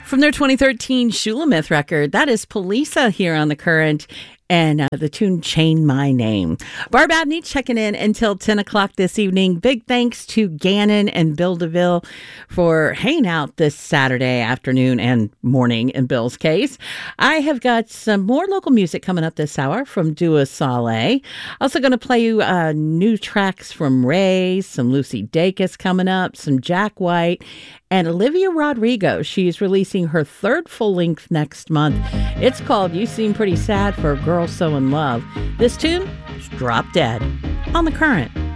From their 2013 Shulamith record, that is Polisa here on The Current, and the tune Chain My Name. Barb Abney checking in until 10 o'clock this evening. Big thanks to Gannon and Bill DeVille for hanging out this Saturday afternoon and morning in Bill's case. I have got some more local music coming up this hour from Dua Saleh. Also going to play you new tracks from Ray, some Lucy Dacus coming up, some Jack White, and Olivia Rodrigo. She's releasing her third full-length next month. It's called You Seem Pretty Sad for a Girl So in Love. This tune is Drop Dead on The Current.